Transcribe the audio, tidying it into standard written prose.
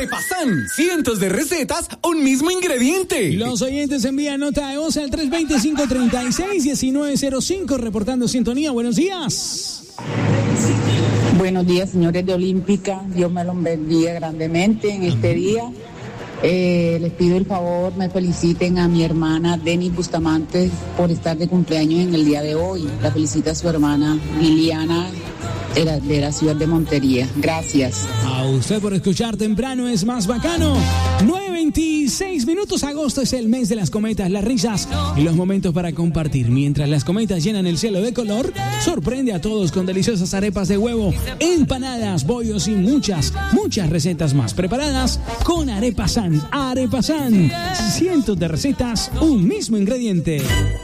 Arepasan, cientos de recetas, un mismo ingrediente. Los oyentes envían nota de voz al 320-536-1905 reportando sintonía. Buenos días. Buenos días, señores de Olímpica. Dios me los bendiga grandemente en este día. Les pido el favor, me feliciten a mi hermana Denis Bustamante por estar de cumpleaños en el día de hoy. La felicita su hermana Liliana de la ciudad de Montería. Gracias. A usted por escuchar temprano es más bacano. 9:26 minutos. Agosto es el mes de las cometas, las risas y los momentos para compartir. Mientras las cometas llenan el cielo de color, sorprende a todos con deliciosas arepas de huevo, empanadas, bollos y muchas recetas más preparadas con Arepasan. Arepasan, cientos de recetas, un mismo ingrediente.